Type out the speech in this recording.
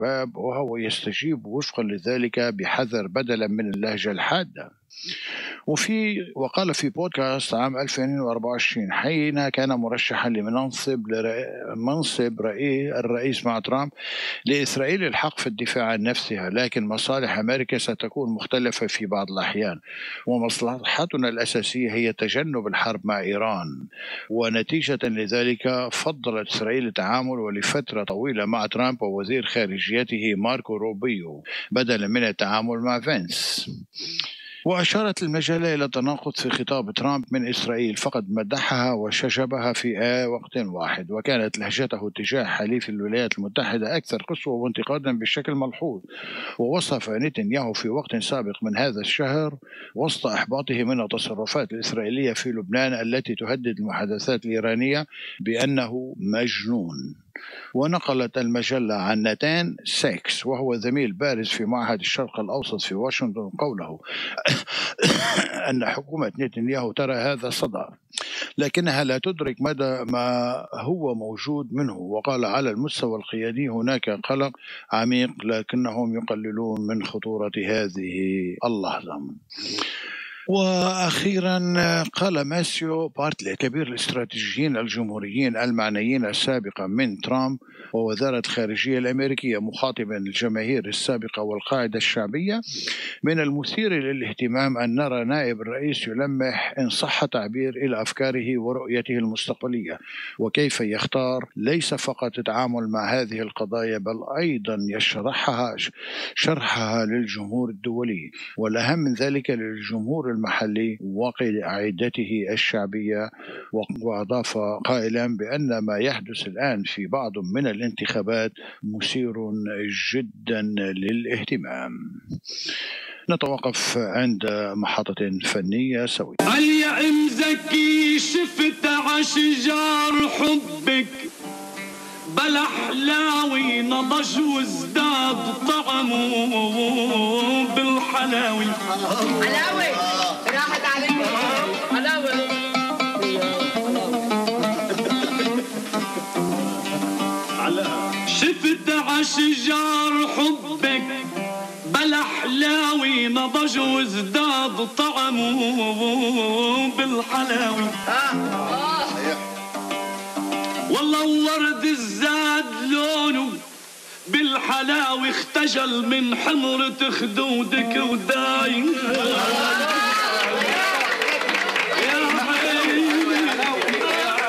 الشباب وهو يستجيب وفقا لذلك بحذر بدلا من اللهجة الحادة. وقال في بودكاست عام 2024 حين كان مرشحا لمنصب الرئيس مع ترامب: لإسرائيل الحق في الدفاع عن نفسها، لكن مصالح أمريكا ستكون مختلفة في بعض الأحيان، ومصلحتنا الأساسية هي تجنب الحرب مع إيران. ونتيجة لذلك فضلت إسرائيل التعامل ولفترة طويلة مع ترامب ووزير خارجيته ماركو روبيو بدلا من التعامل مع فينس. وأشارت المجلة إلى تناقض في خطاب ترامب من إسرائيل، فقد مدحها وشجبها في وقت واحد، وكانت لهجته تجاه حليف الولايات المتحدة أكثر قسوة وانتقادا بشكل ملحوظ. ووصف نتنياهو في وقت سابق من هذا الشهر وسط إحباطه من التصرفات الإسرائيلية في لبنان التي تهدد المحادثات الإيرانية بأنه مجنون. ونقلت المجلة عن ناتان ساكس وهو زميل بارز في معهد الشرق الأوسط في واشنطن قوله أن حكومة نتنياهو ترى هذا الصدى لكنها لا تدرك مدى ما هو موجود منه. وقال: على المستوى القيادي هناك قلق عميق لكنهم يقللون من خطورة هذه اللحظة. وأخيرا قال ماسيو بارتلي كبير الاستراتيجيين الجمهوريين المعنيين السابقة من ترامب ووزارة الخارجية الأمريكية مخاطبا الجماهير السابقة والقاعدة الشعبية: من المثير للاهتمام أن نرى نائب الرئيس يلمح إن صح تعبير إلى أفكاره ورؤيته المستقبلية وكيف يختار ليس فقط التعامل مع هذه القضايا بل أيضا شرحها للجمهور الدولي، والأهم من ذلك للجمهور المحلي وقاعدته الشعبية. وأضاف قائلا بأن ما يحدث الآن في بعض من الانتخابات مثير جدا للاهتمام. نتوقف عند محطة فنية سوية. اليوم زكي شفت عشجار حبك بلا حلاوي نضج وازداد طعمه بالحلاوي. حلاوي راحت عليك حلاوي. شفت عشجار حبك بلا حلاوي نضج وازداد طعمه بالحلاوي. والله ورد الزاد لونه بالحلاوي اختجل من حمرة خدودك وداي.